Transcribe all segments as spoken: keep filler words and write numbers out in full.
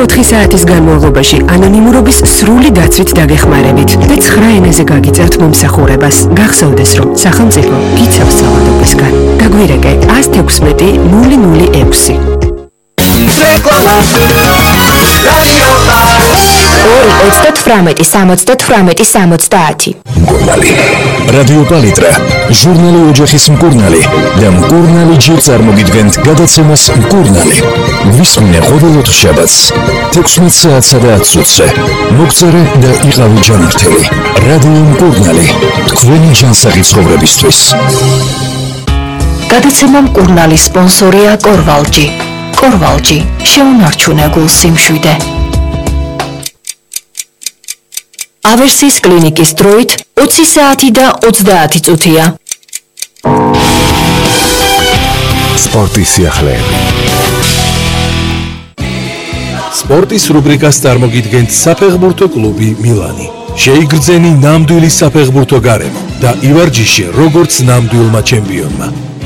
ოცი საათის განმავლობაში ანონიმურობის სრული დაცვით დაგეხმარებით და ცხრა ენაზე გაგიწევთ მომსახურებას. გახსოვდეს, რომ სახელმწიფო გიცავს ძალადობისგან. გაგვირეკე ას თექვსმეტი ნული ნული ექვსი. ორი ოცდათვრამეტი სამოცდათვრამეტი სამოცდაათი. რადიო პალიტრა, ჟურნალი ოჯახის მკურნალი და მკურნალი ჯერ წარმოგიდგენთ გადაცემას მკურნალი. ვისმინე ყოველ შაბათს თექვსმეტ საათსა და ათს ოცზე. მოგწერე და იყავი ჯანმრთელი. რადიო მკურნალი, თქვენი ჯანსაღი ცხოვრებისთვის. გადაცემა მკურნალი სპონსორია კორვალჯი. კორვალჯი, შეუნარჩუნე გულ სიმშვიდე. ავერსის კლინიკის დროით ოცი საათი და ოცდაათი წუთია. სპორტის სიახლეები. სპორტის რუბრიკას წარმოგიდგენთ საფეხბურთო კლუბი მილანი. შეიგრძენი ნამდვილი საფეხბურთო გარემო და ივარჯიშე როგორც ნამდვილმა ჩემპიონმა.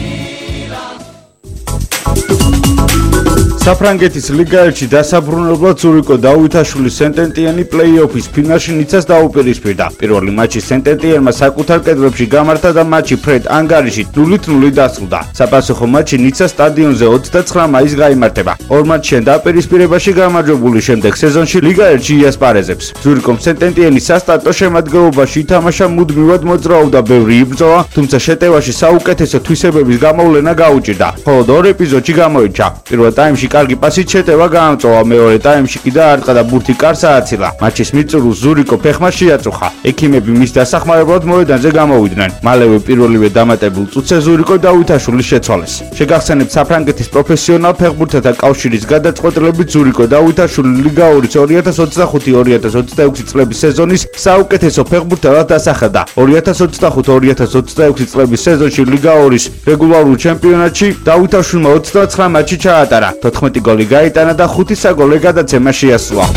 საფრანგეთის ლიგა ერთში დასაბრუნებლად ზურიკო დავითაშვილის სენტ-ეტიენი პლეი-ოფის ფინალში ნიცას დაუპირისპირდა. პირველი მატჩი სენტ-ეტიენმა საკუთარ კედლებში გამართა და მატჩი ფრედ ანგარიშით ნულით ნული დასრულდა. საპასუხო მატჩი ნიცას სტადიონზე ოცდაცხრა მაისს გაიმართება. ორ მატჩიან დაპირისპირებაში გამარჯვებული შემდეგ სეზონში ლიგა ერთში იასპარეზებს. ზურიკომ სენტ-ეტიენის სასტარტო შემადგენლობაში ითამაშა მუდმივად მოძრაობდა ბევრი იბრძოლა, თუმცა შეტევაში საუკეთესო თვისებების გამოვლენა გაუჭირდა. მხოლოდ ორ ეპიზოდში გამოირჩა. პირველ ტაიმში კარგი პასით შეტევა გაამწვა, მეორე ტაიმში კი დაარტყა და ბურთი კარს ააცილა. მატჩის მიწურულს ზურიკო ფეხმა შეაწუხა. ექიმები მის დასახმარებლად მოედანზე გამოვიდნენ. მალევე პირველივე დამატებულ წუთზე ზურიკო დავითაშვილის შეცვალეს. შეგახსენებთ საფრანგეთის პროფესიონალ ფეხბურთელთა კავშირის გადაწყვეტილებით ზურიკო დავითაშვილი ლიგა ორი ორი ათას ოცდახუთი ორი ათას ოცდაექვსი წლების სეზონის საუკეთესო ფეხბურთელად დასახელდა. ორი ათას ოცდახუთი ორი ათას ოცდაექვსი წლების სეზონში ლიგა ორის რეგულარულ ჩემპიონატში დავითაშვილმა ოცდაცხრა მატჩი ჩაატარა. თოთხმეტი გოლი გაიტანა და ხუთი საგოლე გადაცემა შეასრულა.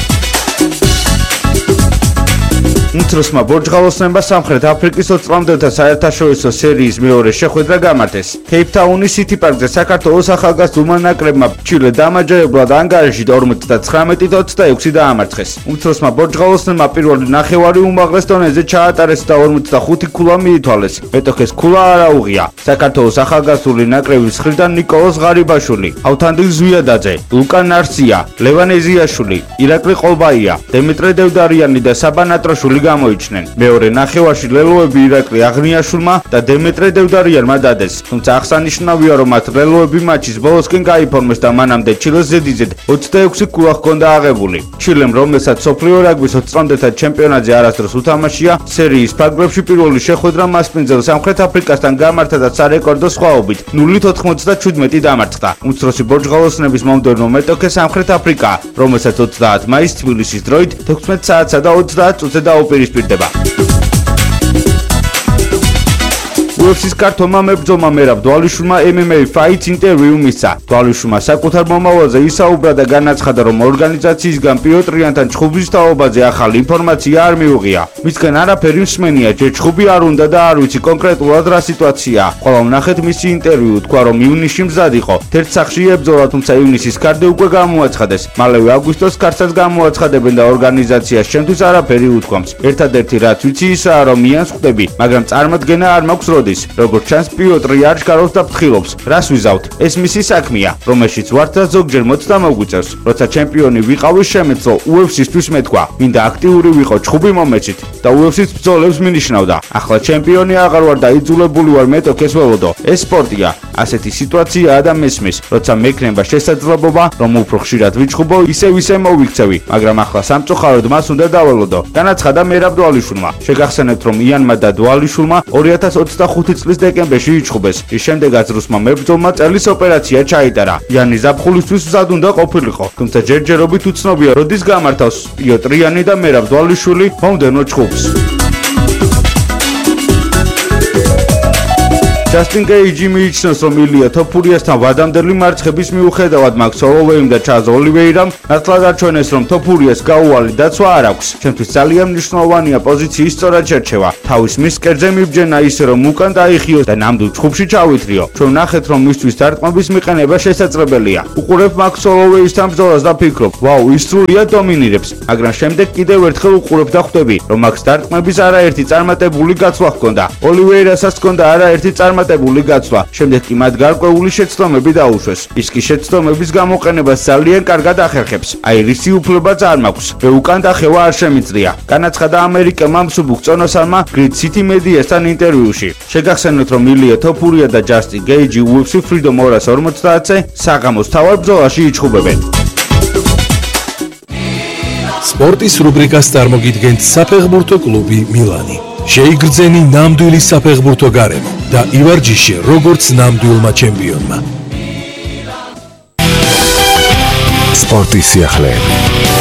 უმცროსმა ბორჯღალოსნებმა სამხრეთ აფრიკის ოც წლამდელთა საერთაშორისო სერიის მეორე შეხვედრა გამართეს. კეიპტაუნის სიტი პარკზე საქართველოს ახალგაზრდულმა ნაკრებმა ჩილე დამაჯერებლად ანგარიშით ორმოცდაცხრამეტი ოცდაექვსი დაამარცხეს. უმცროსმა ბორჯღალოსნებმა პირველი ნახევარი უმაღლეს დონეზე ჩაატარეს და ორმოცდახუთი ქულა მიითვალეს. მეტოქეს ქულა არ აუღია. საქართველოს ახალგაზრდული ნაკრების მხრიდან ნიკოლოზ ღარიბაშვილი, ავთანდილ ზვიადაძე, ლუკა ნარსია, ლევან ეზიაშვილი, ირაკლი ყოლბაია, დემეტრე დევდარიანი და საბა ნატროშვილი გამოიჩნენ. მეორე ნახევარში ლელოები ირაკლი აღნიაშვილმა და დემეტრე დევდარიანმა დადეს. თუმცა აღსანიშნავია, რომ მათ ლელოები მატჩის ბოლოსკენ გაიფორმეს და მანამდე ჩილეს ზედიზედ ოცდაექვსი ქულა ჰქონდა აღებული. ჩილემ, რომელსაც მსოფლიო რაგბის ოც წლამდელთა ჩემპიონატზე არასდროს უთამაშია, სერიის ფარგლებში პირველი შეხვედრა მასპინძელ სამხრეთ აფრიკასთან გამართა და სარეკორდო სხვაობით ნულით ოთხმოცდაჩვიდმეტი დამარცხდა. უმცროსი ბორჯღალოსნების მომდევნო მეტოქე სამხრეთ აფრიკა, რომელსაც ოცდაათ მაისს თბილისის დროით თექვსმეტ საათსა და ოცდაათ წუთზე დაუპირისპირდება. იუ ეფ სის ქართველმა მებრძოლმა მერაბ დვალიშვილმა ემ ემ ეი Fights ინტერვიუ მისცა. დვალიშვილმა საკუთარ მომავალზე ისაუბრა და განაცხადა, რომ ორგანიზაციისგან პიოტრიანთან ჩხუბის თაობაზე ახალი ინფორმაცია არ მიუღია. მისგან არაფერი მსმენია, ჯერ ჩხუბი არ უნდა და არ ვიცი კონკრეტულად რა სიტუაციაა. ყველა ვნახეთ მისი ინტერვიუ, თქვა, რომ ივნისში მზად იყო. თერთ სახლში ებრძოლა, თუმცა ივნისის კარდი უკვე გამოაცხადეს. მალევე აგვისტოს კარსაც გამოაცხადებენ და ორგანიზაციას შემთთვის არაფერი უთქვამს. ერთადერთი რაც ვიცი ისაა, რომ მიანს ხვდები, მაგრამ წარმოდგენა არ მაქვს როდის. როგორც ჩანს, პიოტრი არ ჩქარობს და ფთხილობს. რას ვიზავთ? ეს მისი საქმეა, რომელშიც ვართ და ზოგჯერ მოწდა მოგვიწევს. როცა ჩემპიონი ვიყავი, შემეძლო იუ ეფ სისთვის მეთქვა. მინდა აქტიური ვიყო ჩხუბი მომეცით და იუ ეფ სის ბრძოლებს მინიშნავდა. ახლა ჩემპიონი აღარ ვარ და იძულებული ვარ მეტოქეს ველოდო. ეს სპორტია. ასეთი სიტუაციაა და მესმის. როცა მექნება შესაძლებლობა, რომ უფრო ხშირად ვიჩხუბო, ისევ ისე მოვიქცევი, მაგრამ ახლა სამწუხაროდ მას უნდა დაველოდო. განაცხადა მერაბ დვალიშვილმა. შეგახსენებთ, რომ იანმა და დვალიშვილმა ორი ათას ოცდახუთი წლის დეკემბერში იჩხუბეს. ის შემდეგაც რუსმა მებრძოლმა წელის ოპერაცია ჩაიტარა. იანი ზაფხულისთვის მზად უნდა ყოფილიყო, თუმცა ჯერჯერობით უცნობია, როდის გამართავს პიოტრიანი და მერაბ დვალიშვილი მომდევნო ჩხუბს. ჯასტინ კეიჯი მიიჩნევს, რომ ილია თოფურიასთან ვადამდელი მარცხების მიუხედავად მაქს ჰოლოვეიმ და ჩარლზ ოლივეირამ ნათლად არჩვენეს, რომ თოფურიას გაუვალი დაცვა არ აქვს. ჩემთვის ძალიან მნიშვნელოვანია პოზიციის სწორად შერჩევა. თავის მის კერძზე მიბჯენა ისე, რომ უკან დაიხიოს და ნამდვილ ჯგუფში ჩავიტრიო. ჩვენ ნახეთ, რომ მისთვის დარტყმების მიყენება შესაძლებელია. უყურებ მაქს ჰოლოვეისთან ბრძოლას და ფიქრობ, ვაუ, ის სრულიად დომინირებს. მაგრამ შემდეგ კიდევ ერთხელ უყურებ და ხვდები, რომ მაქს დარტყმების არაერთი წარმატებული გაცვლა ჰქონდა. ოლივეირასაც ჰქონდა არაერთი წარმატებული გაცვლა. შემდეგ კი მათ გარკვეული შეცდომები დაუშვეს. ის კი შეცდომების გამოყენებას ძალიან კარგად ახერხებს. აი რისი უფლებაც არ მაქვს. მე უკან დახევა არ შემიძლია. განაცხადა ამერიკელმა მსუბუქ წონოსალმა Grid City მედიასთან ინტერვიუში. შეგახსენოთ, რომ ილია თოფურია და ჯასტინ კეიჯი U F C Freedom ორას ორმოცდაათზე საღამოს თავარ ბრძოლაში იჩხუბებენ. სპორტის რუბრიკას წარმოგიდგენთ საფეხბურთო კლუბი მილანი. შეიგრძენი ნამდვილი საფეხბურთო გარემო და ივარჯიშე როგორც ნამდვილმა ჩემპიონმა. სპორტის სიახლეები.